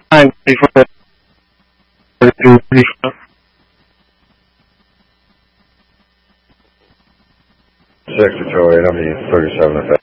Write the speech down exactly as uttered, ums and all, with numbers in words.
nine thirty-four. six to two eight, I'm thirty-seven.